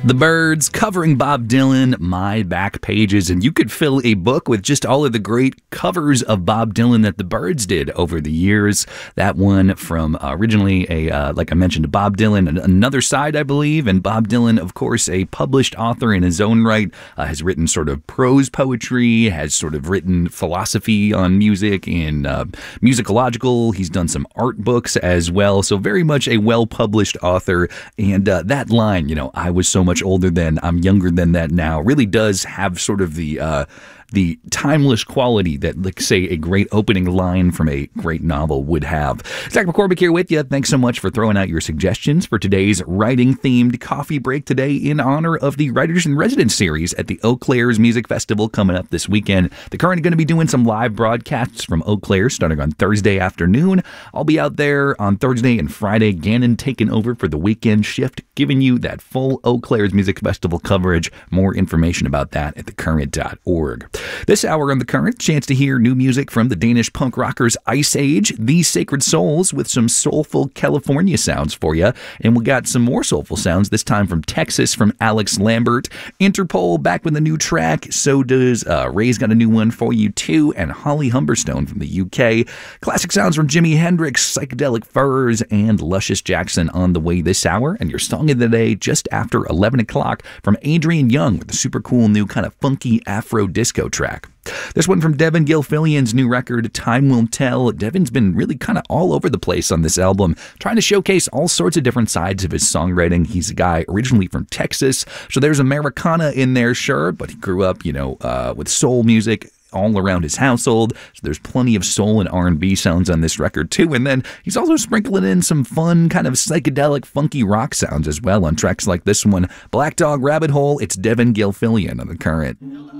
The Byrds covering Bob Dylan, My Back Pages, and you could fill a book with just all of the great covers of Bob Dylan that the Byrds did over the years. That one from originally like I mentioned, Bob Dylan, Another Side, I believe, and Bob Dylan, of course, a published author in his own right, has written sort of prose poetry, has sort of written philosophy on music and musicological. He's done some art books as well, so very much a well-published author, and that line, I was so much older then, I'm younger than that now, really does have sort of the timeless quality that, like, say, a great opening line from a great novel would have. Zach McCormick here with you. Thanks so much for throwing out your suggestions for today's writing-themed coffee break today in honor of the Writers in Residence series at the Eau Claire's Music Festival coming up this weekend. The Current are going to be doing some live broadcasts from Eau Claire starting on Thursday afternoon. I'll be out there on Thursday and Friday. Gannon taking over for the weekend shift, giving you that full Eau Claire's Music Festival coverage. More information about that at thecurrent.org. This hour on The Current, chance to hear new music from the Danish punk rockers Ice Age, These Sacred Souls, with some soulful California sounds for you. And we got some more soulful sounds, this time from Texas, from Alex Lambert. Interpol back with a new track. So does Ray's got a new one for you too. And Holly Humberstone from the UK. Classic sounds from Jimi Hendrix, Psychedelic Furs, and Luscious Jackson on the way this hour. And your song of the day just after 11 o'clock from Adrian Young with a super cool new kind of funky Afro disco track. This one from Devin Gilfillian's new record, Time Will Tell. Devin's been really kind of all over the place on this album, trying to showcase all sorts of different sides of his songwriting. He's a guy originally from Texas, so there's Americana in there, sure, but he grew up, with soul music all around his household, so there's plenty of soul and R&B sounds on this record too. And then he's also sprinkling in some fun kind of psychedelic funky rock sounds as well on tracks like this one, Black Dog Rabbit Hole. It's Devin Gilfillian on The Current.